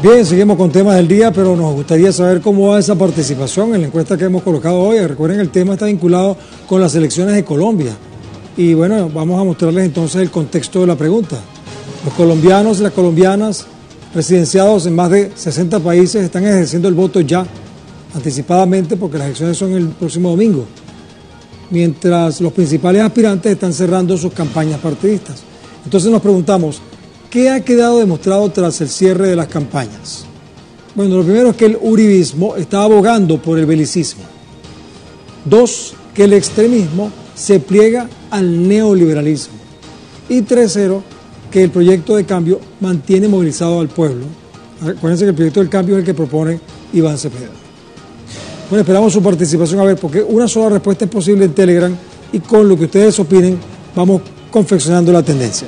Bien, seguimos con temas del día, pero nos gustaría saber cómo va esa participación en la encuesta que hemos colocado hoy. Recuerden, el tema está vinculado con las elecciones de Colombia. Y bueno, vamos a mostrarles entonces el contexto de la pregunta. Los colombianos y las colombianas residenciados en más de 60 países están ejerciendo el voto ya, anticipadamente, porque las elecciones son el próximo domingo, mientras los principales aspirantes están cerrando sus campañas partidistas. Entonces nos preguntamos, ¿qué ha quedado demostrado tras el cierre de las campañas? Bueno, lo primero es que el uribismo está abogando por el belicismo. 2, que el extremismo se pliega al neoliberalismo. Y 3-0, que el proyecto de cambio mantiene movilizado al pueblo. Acuérdense que el proyecto del cambio es el que propone Iván Cepeda. Bueno, esperamos su participación, a ver, porque una sola respuesta es posible en Telegram y con lo que ustedes opinen vamos confeccionando la tendencia.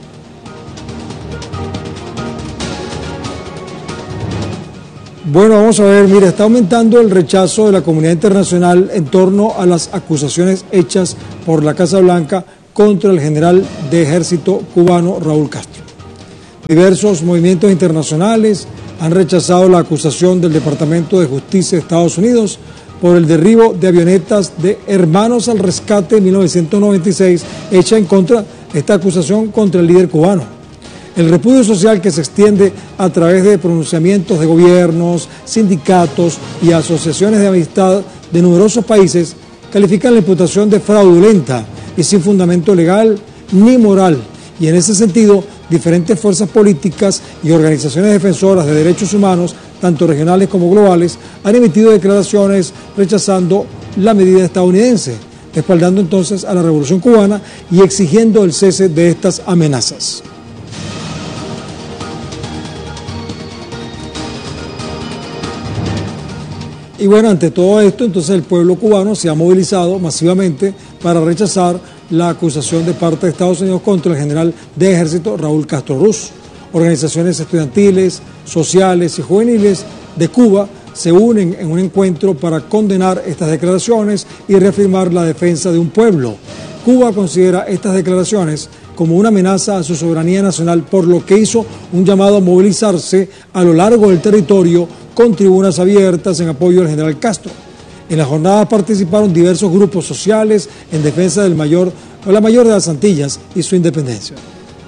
Bueno, vamos a ver, mira, está aumentando el rechazo de la comunidad internacional en torno a las acusaciones hechas por la Casa Blanca contra el general de ejército cubano Raúl Castro. Diversos movimientos internacionales han rechazado la acusación del Departamento de Justicia de Estados Unidos por el derribo de avionetas de Hermanos al Rescate en 1996, hecha en contra de esta acusación contra el líder cubano. El repudio social que se extiende a través de pronunciamientos de gobiernos, sindicatos y asociaciones de amistad de numerosos países califican la imputación de fraudulenta y sin fundamento legal ni moral. Y en ese sentido, diferentes fuerzas políticas y organizaciones defensoras de derechos humanos, tanto regionales como globales, han emitido declaraciones rechazando la medida estadounidense, respaldando entonces a la Revolución Cubana y exigiendo el cese de estas amenazas. Y bueno, ante todo esto, entonces el pueblo cubano se ha movilizado masivamente para rechazar la acusación de parte de Estados Unidos contra el general de ejército Raúl Castro Ruz. Organizaciones estudiantiles, sociales y juveniles de Cuba se unen en un encuentro para condenar estas declaraciones y reafirmar la defensa de un pueblo. Cuba considera estas declaraciones como una amenaza a su soberanía nacional, por lo que hizo un llamado a movilizarse a lo largo del territorio con tribunas abiertas en apoyo al general Castro. En la jornada participaron diversos grupos sociales en defensa del la mayor de las Antillas y su independencia.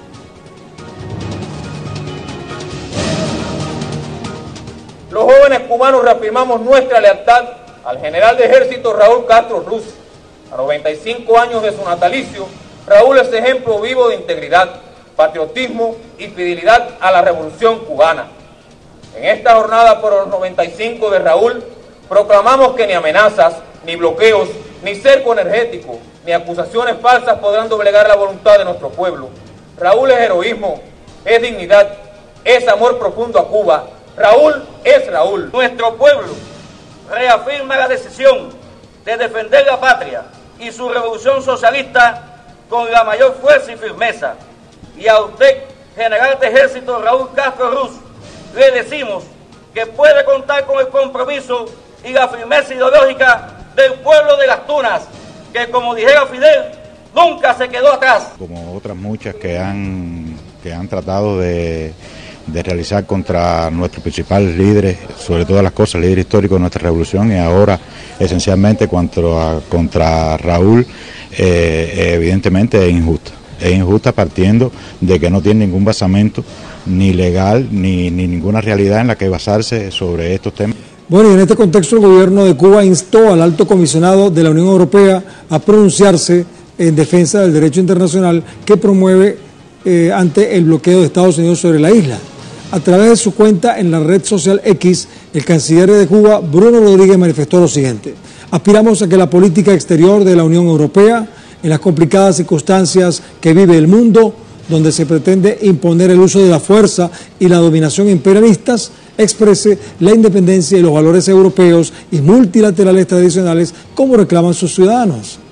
Los jóvenes cubanos reafirmamos nuestra lealtad al general de ejército Raúl Castro Ruz. A 95 años de su natalicio, Raúl es ejemplo vivo de integridad, patriotismo y fidelidad a la Revolución Cubana. En esta jornada por los 95 de Raúl, proclamamos que ni amenazas, ni bloqueos, ni cerco energético, ni acusaciones falsas podrán doblegar la voluntad de nuestro pueblo. Raúl es heroísmo, es dignidad, es amor profundo a Cuba. Raúl es Raúl. Nuestro pueblo reafirma la decisión de defender la patria y su revolución socialista con la mayor fuerza y firmeza. Y a usted, general de ejército Raúl Castro Ruz, le decimos que puede contar con el compromiso y la firmeza ideológica del pueblo de las Tunas, que, como dijera Fidel, nunca se quedó atrás. Como otras muchas que han tratado de realizar contra nuestros principales líderes, sobre todas las cosas, líder histórico de nuestra revolución, y ahora esencialmente contra Raúl, evidentemente es injusta. Es injusta partiendo de que no tiene ningún basamento ni legal ni ninguna realidad en la que basarse sobre estos temas. Bueno, y en este contexto el gobierno de Cuba instó al alto comisionado de la Unión Europea a pronunciarse en defensa del derecho internacional que promueve ante el bloqueo de Estados Unidos sobre la isla. A través de su cuenta en la red social X, el canciller de Cuba, Bruno Rodríguez, manifestó lo siguiente: aspiramos a que la política exterior de la Unión Europea, en las complicadas circunstancias que vive el mundo, donde se pretende imponer el uso de la fuerza y la dominación imperialistas, exprese la independencia y los valores europeos y multilaterales tradicionales como reclaman sus ciudadanos.